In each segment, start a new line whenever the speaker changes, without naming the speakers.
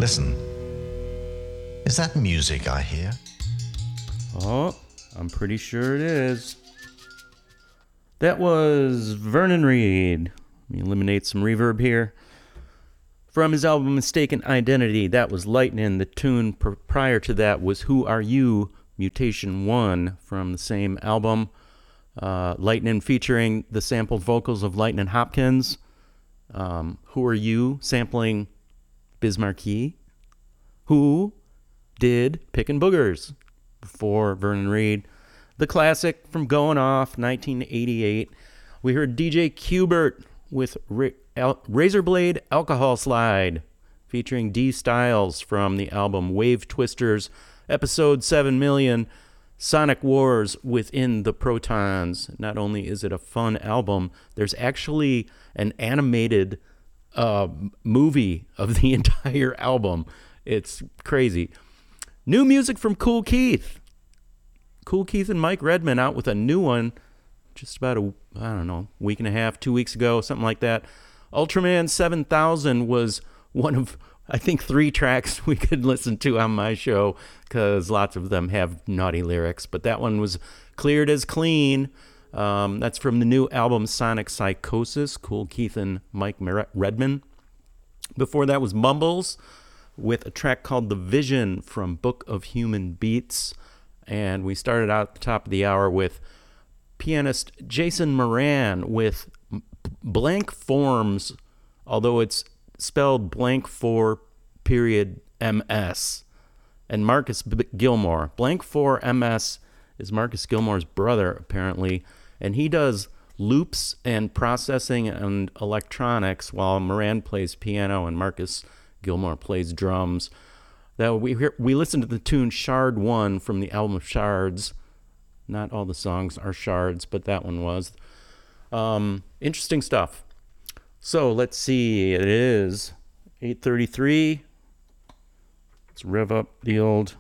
Listen. Is that music I hear?
Oh, I'm pretty sure it is. That was Vernon Reid. Let me eliminate some reverb here. From his album Mistaken Identity, that was Lightnin'. The tune prior to that was Who Are You? Mutation 1 from the same album. Lightnin' featuring the sampled vocals of Lightnin' Hopkins. Who Are You? Sampling Biz Markie, who did Pickin' Boogers before Vernon Reid. The classic from Going Off, 1988. We heard DJ Qbert with Razorblade Alcohol Slide, featuring D Styles from the album Wave Twisters, episode 7 million, Sonic Wars Within the Protons. Not only is it a fun album, there's actually an animated movie of the entire album. It's crazy. New music from Kool Keith. Kool Keith and Mike Redman out with a new one just about week and a half, 2 weeks ago, something like that. Ultraman 7000 was one of, I think, 3 tracks we could listen to on my show because lots of them have naughty lyrics, but that one was cleared as clean. That's from the new album Sonic Psychosis, Kool Keith and Mike Redman. Before that was Mumbles with a track called The Vision from Book of Human Beats. And we started out at the top of the hour with pianist Jason Moran with Blank Forms, although it's spelled blank 4 period MS. And Marcus Gilmore. Blank 4 MS is Marcus Gilmore's brother, apparently. And he does loops and processing and electronics while Moran plays piano and Marcus Gilmore plays drums. That we listened to the tune Shard 1 from the album Shards. Not all the songs are shards, but that one was. Interesting stuff. So let's see. It is 8:33. Let's rev up the old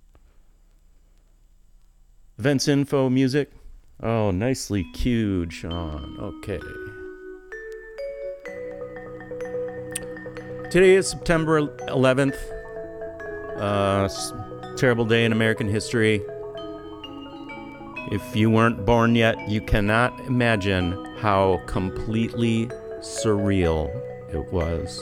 events info music. Oh, nicely cued, Sean. Okay. Today is September 11th. Terrible day in American history. If you weren't born yet, you cannot imagine how completely surreal it was.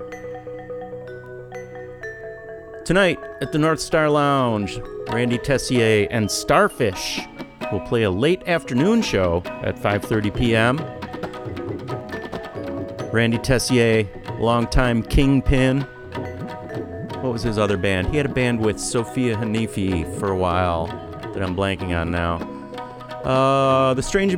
Tonight at the North Star Lounge, Randy Tessier and Starfish will play a late afternoon show at 5:30 p.m. Randy Tessier, longtime Kingpin. What was his other band? He had a band with Sophia Hanifi for a while that I'm blanking on now. The Strange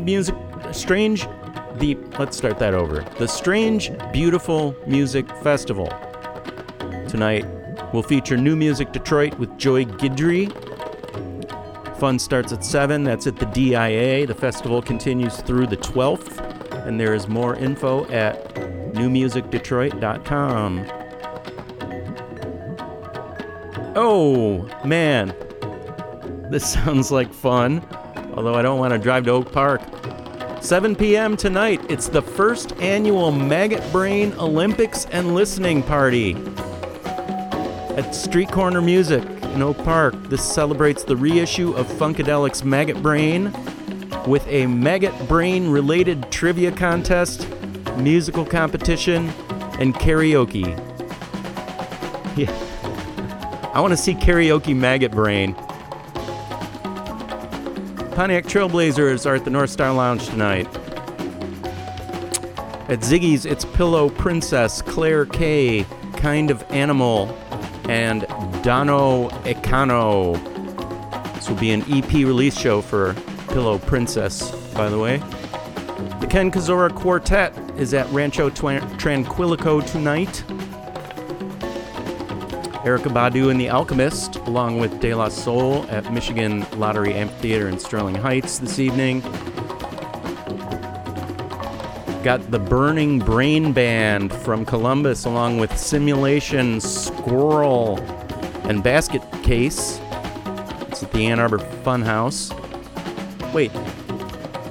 Beautiful Music Festival. Tonight, we'll feature New Music Detroit with Joy Guidry. Fun starts at 7. That's at the DIA. The festival continues through the 12th. And there is more info at newmusicdetroit.com. Oh, man. This sounds like fun. Although I don't want to drive to Oak Park. 7 p.m. tonight, it's the first annual Maggot Brain Olympics and Listening Party at Street Corner Music in Oak Park. This celebrates the reissue of Funkadelic's Maggot Brain with a Maggot Brain related trivia contest, musical competition, and karaoke. Yeah. I want to see karaoke Maggot Brain. Pontiac Trailblazers are at the North Star Lounge tonight. At Ziggy's, it's Pillow Princess, Claire K, Kind of Animal, and Dono Ekano. This will be an EP release show for Pillow Princess, by the way. The Ken Kazora Quartet is at Rancho Tranquilico tonight. Erykah Badu and the Alchemist, along with De La Soul at Michigan Lottery Amphitheater in Sterling Heights this evening. Got the Burning Brain Band from Columbus, along with Simulation, Squirrel, and Basket Case. It's at the Ann Arbor Funhouse. Wait,